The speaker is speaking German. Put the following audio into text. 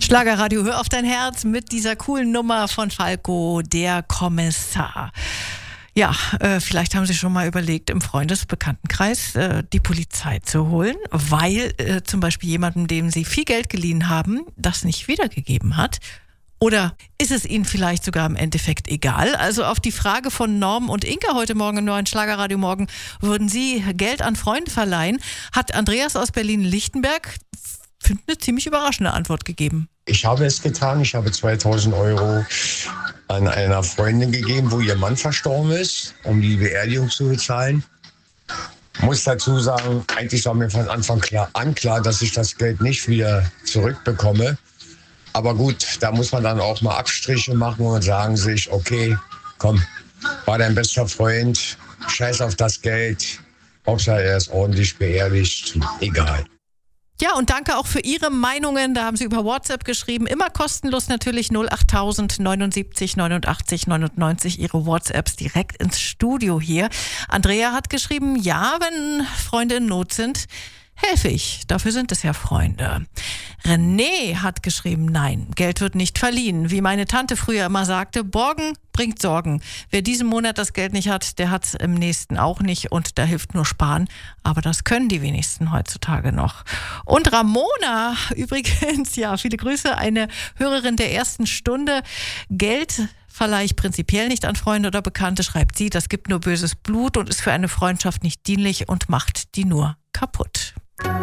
Schlagerradio, hör auf dein Herz mit dieser coolen Nummer von Falco, der Kommissar. Ja, vielleicht haben Sie schon mal überlegt, im Freundesbekanntenkreis die Polizei zu holen, weil zum Beispiel jemandem, dem Sie viel Geld geliehen haben, das nicht wiedergegeben hat. Oder ist es Ihnen vielleicht sogar im Endeffekt egal? Also auf die Frage von Norm und Inka heute Morgen im neuen Schlagerradio Morgen, würden Sie Geld an Freunde verleihen, hat Andreas aus Berlin-Lichtenberg eine ziemlich überraschende Antwort gegeben. Ich habe es getan. Ich habe 2000 Euro an einer Freundin gegeben, wo ihr Mann verstorben ist, um die Beerdigung zu bezahlen. Muss dazu sagen, eigentlich war mir von Anfang an klar, dass ich das Geld nicht wieder zurückbekomme. Aber gut, da muss man dann auch mal Abstriche machen und sagen sich, okay, komm, war dein bester Freund, scheiß auf das Geld, Hauptsache er ist ordentlich beerdigt, egal. Ja, und danke auch für Ihre Meinungen. Da haben Sie über WhatsApp geschrieben. Immer kostenlos natürlich 08000 79 89 99. Ihre WhatsApps direkt ins Studio hier. Andrea hat geschrieben, ja, wenn Freunde in Not sind, helfe ich. Dafür sind es ja Freunde. René hat geschrieben, nein, Geld wird nicht verliehen. Wie meine Tante früher immer sagte, Borgen bringt Sorgen. Wer diesen Monat das Geld nicht hat, der hat es im nächsten auch nicht und da hilft nur Sparen. Aber das können die wenigsten heutzutage noch. Und Ramona, übrigens, ja, viele Grüße, eine Hörerin der ersten Stunde. Geld verleihe ich prinzipiell nicht an Freunde oder Bekannte, schreibt sie. Das gibt nur böses Blut und ist für eine Freundschaft nicht dienlich und macht die nur kaputt.